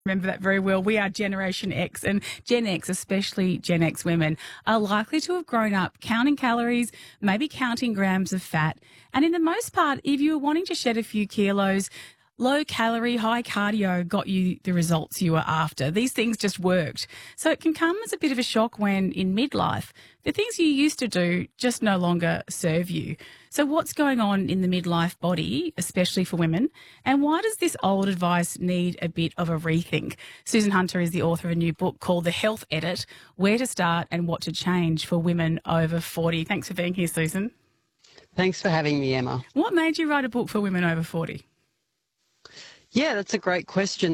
Remember that very well. We are Generation X, and Gen X, especially Gen X women, are likely to have grown up counting calories, maybe counting grams of fat. And in the most part, if you were wanting to shed a few kilos, low calorie, high cardio got you the results you were after. These things just worked. So it can come as a bit of a shock when in midlife, the things you used to do just no longer serve you. So what's going on in the midlife body, especially for women, and why does this old advice need a bit of a rethink? Susan Hunter is the author of a new book called The Health Edit, Where to Start and What to Change for Women Over 40. Thanks for being here, Susan. Thanks for having me, Emma. What made you write a book for women over 40? Yeah, that's a great question.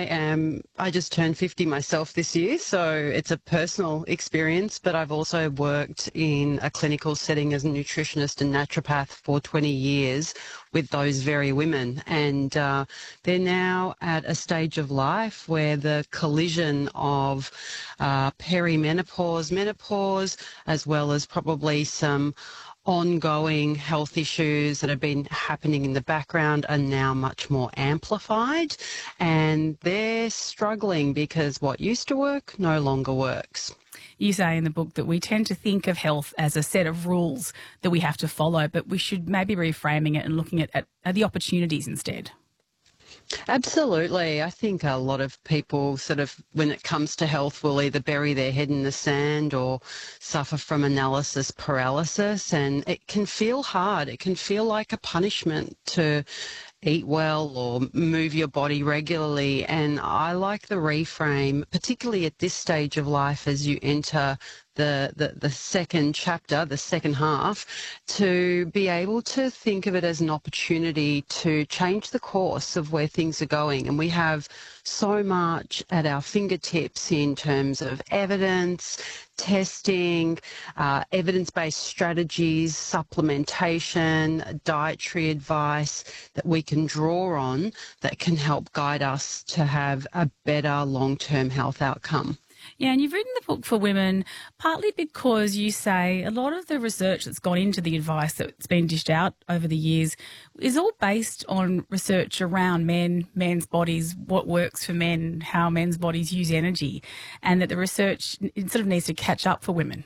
I just turned 50 myself this year, so it's a personal experience, but I've also worked in a clinical setting as a nutritionist and naturopath for 20 years with those very women. And they're now at a stage of life where the collision of perimenopause, menopause, as well as probably some ongoing health issues that have been happening in the background are now much more amplified, and they're struggling because what used to work no longer works. You say in the book that we tend to think of health as a set of rules that we have to follow, but we should maybe reframing it and looking at the opportunities instead. Absolutely. I think a lot of people sort of, when it comes to health, will either bury their head in the sand or suffer from analysis paralysis. And it can feel hard. It can feel like a punishment to eat well or move your body regularly. And I like the reframe, particularly at this stage of life as you enter the second chapter, the second half, to be able to think of it as an opportunity to change the course of where things are going. And we have so much at our fingertips in terms of evidence, testing, evidence-based strategies, supplementation, dietary advice that we can draw on that can help guide us to have a better long-term health outcome. Yeah, and you've written the book for women partly because you say a lot of the research that's gone into the advice that's been dished out over the years is all based on research around men, men's bodies, what works for men, how men's bodies use energy, and that the research sort of needs to catch up for women.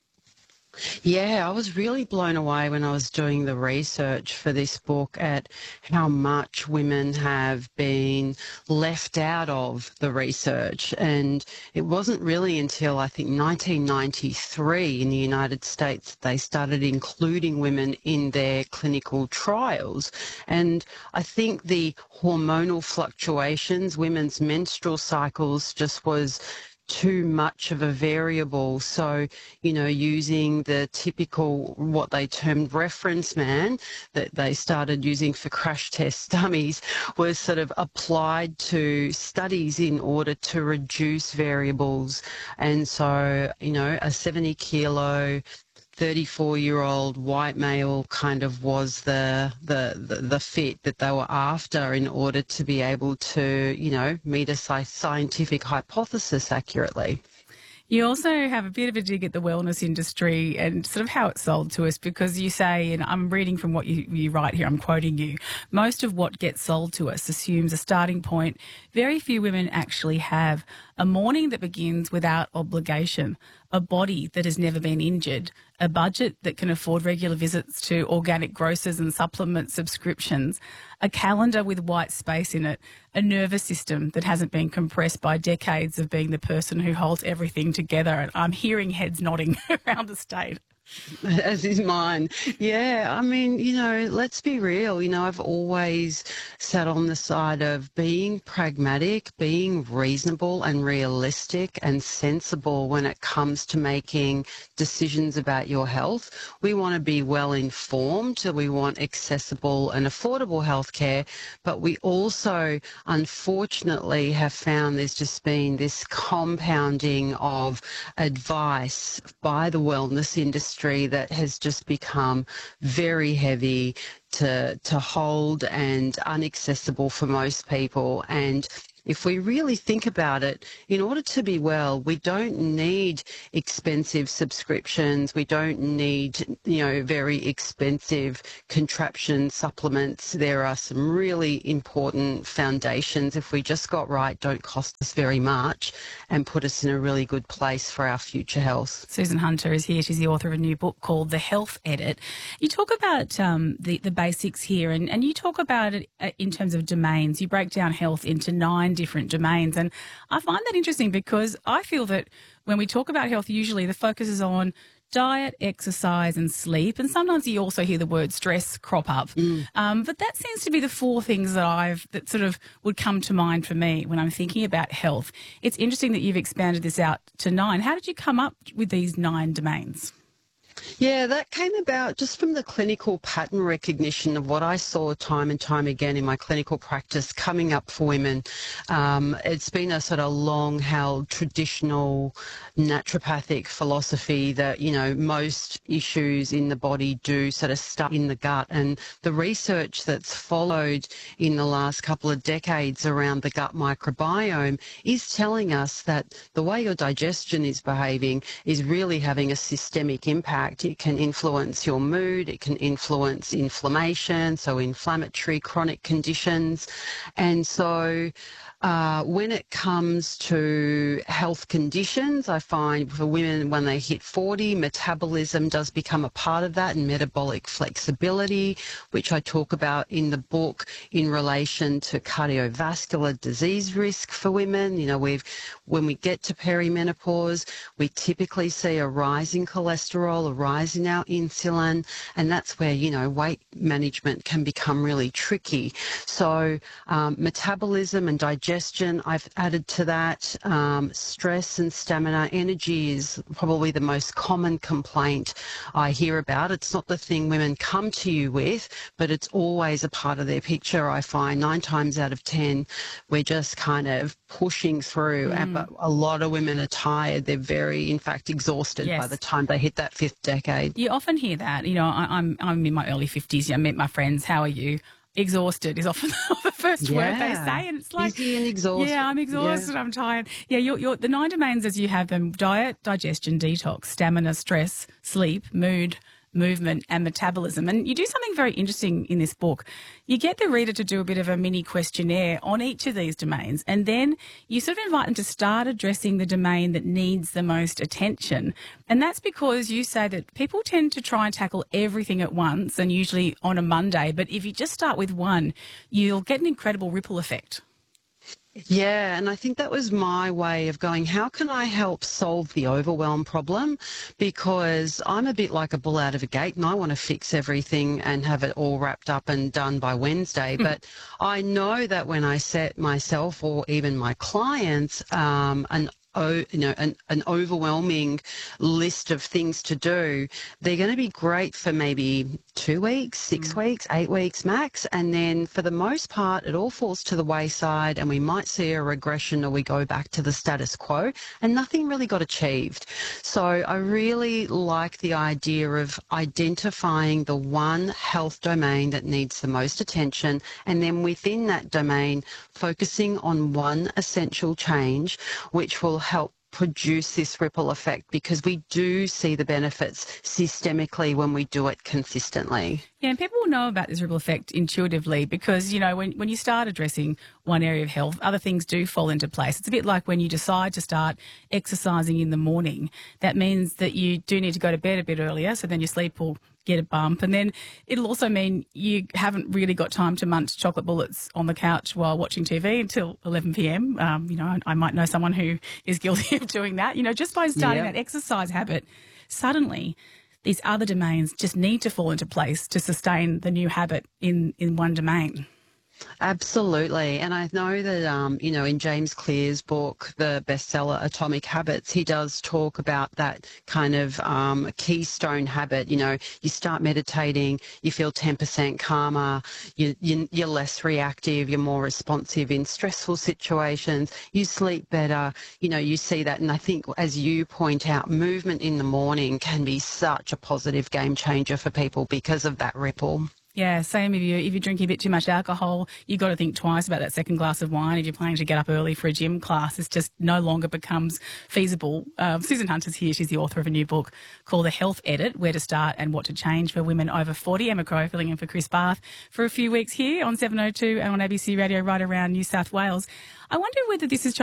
Yeah, I was really blown away when I was doing the research for this book at how much women have been left out of the research. And it wasn't really until, I think, 1993 in the United States that they started including women in their clinical trials. And I think the hormonal fluctuations, women's menstrual cycles just was too much of a variable. So, using the typical, what they termed reference man, that they started using for crash test dummies, was sort of applied to studies in order to reduce variables. And so, a 70 kilo 34-year-old white male kind of was the fit that they were after in order to be able to, meet a scientific hypothesis accurately. You also have a bit of a dig at the wellness industry and sort of how it's sold to us, because you say, and I'm reading from what you write here, I'm quoting you, most of what gets sold to us assumes a starting point very few women actually have: a morning that begins without obligation, a body that has never been injured, a budget that can afford regular visits to organic grocers and supplement subscriptions, a calendar with white space in it, a nervous system that hasn't been compressed by decades of being the person who holds everything together. And I'm hearing heads nodding around the state. As is mine. Yeah, I mean, let's be real. I've always sat on the side of being pragmatic, being reasonable and realistic and sensible when it comes to making decisions about your health. We want to be well informed. We want accessible and affordable healthcare, but we also, unfortunately, have found there's just been this compounding of advice by the wellness industry that has just become very heavy to hold and inaccessible for most people. And if we really think about it, in order to be well, we don't need expensive subscriptions. We don't need, very expensive contraption supplements. There are some really important foundations, if we just got right, don't cost us very much and put us in a really good place for our future health. Susan Hunter is here. She's the author of a new book called The Health Edit. You talk about the basics here, and you talk about it in terms of domains. You break down health into 9 different domains, and I find that interesting because I feel that when we talk about health, usually the focus is on diet, exercise and sleep, and sometimes you also hear the word stress crop up. But that seems to be the 4 things that sort of would come to mind for me when I'm thinking about health. It's interesting that you've expanded this out to 9. How did you come up with these 9 domains? Yeah, that came about just from the clinical pattern recognition of what I saw time and time again in my clinical practice coming up for women. It's been a sort of long-held traditional naturopathic philosophy that, most issues in the body do sort of start in the gut. And the research that's followed in the last couple of decades around the gut microbiome is telling us that the way your digestion is behaving is really having a systemic impact. It can influence your mood, it can influence inflammation, so inflammatory chronic conditions. And so when it comes to health conditions, I find for women when they hit 40, metabolism does become a part of that, and metabolic flexibility, which I talk about in the book in relation to cardiovascular disease risk for women. When we get to perimenopause, we typically see a rise in cholesterol, a rise in our insulin, and that's where, weight management can become really tricky. So metabolism and digestion, I've added to that. Stress and stamina. Energy is probably the most common complaint I hear about. It's not the thing women come to you with, but it's always a part of their picture, I find. 9 times out of 10, we're just kind of pushing through. But a lot of women are tired. They're very, in fact, exhausted by the time they hit that 5th decade. You often hear that. I'm in my early 50s. I met my friends. How are you? Exhausted is often the first word they say, and it's like, busy and exhausted. Yeah, I'm exhausted. I'm tired. Yeah, you're the 9 domains as you have them: diet, digestion, detox, stamina, stress, sleep, mood, movement and metabolism. And you do something very interesting in this book. You get the reader to do a bit of a mini questionnaire on each of these domains, and then you sort of invite them to start addressing the domain that needs the most attention. And that's because you say that people tend to try and tackle everything at once, and usually on a Monday. But if you just start with one, you'll get an incredible ripple effect. Yeah, and I think that was my way of going, how can I help solve the overwhelm problem? Because I'm a bit like a bull out of a gate, and I want to fix everything and have it all wrapped up and done by Wednesday. But I know that when I set myself or even my clients an overwhelming list of things to do, they're going to be great for maybe 2 weeks, 6 weeks, 8 weeks max. And then for the most part, it all falls to the wayside, and we might see a regression, or we go back to the status quo and nothing really got achieved. So I really like the idea of identifying the one health domain that needs the most attention, and then within that domain, focusing on one essential change, which will help produce this ripple effect, because we do see the benefits systemically when we do it consistently. Yeah, and people will know about this ripple effect intuitively because, when you start addressing one area of health, other things do fall into place. It's a bit like when you decide to start exercising in the morning. That means that you do need to go to bed a bit earlier, so then your sleep will get a bump. And then it'll also mean you haven't really got time to munch chocolate bullets on the couch while watching TV until 11 p.m. I might know someone who is guilty of doing that. Just by starting that exercise habit, suddenly these other domains just need to fall into place to sustain the new habit in one domain. Absolutely. And I know that, in James Clear's book, the bestseller Atomic Habits, he does talk about that kind of keystone habit. You start meditating, you feel 10% calmer, you're less reactive, you're more responsive in stressful situations, you sleep better, you see that. And I think, as you point out, movement in the morning can be such a positive game changer for people because of that ripple. Yeah, same if you're drinking a bit too much alcohol, you got to think twice about that second glass of wine. If you're planning to get up early for a gym class, it just no longer becomes feasible. Susan Hunter's here. She's the author of a new book called The Health Edit, Where to Start and What to Change for Women Over 40. Emma Crow filling in for Chris Bath for a few weeks here on 702 and on ABC Radio right around New South Wales. I wonder whether this is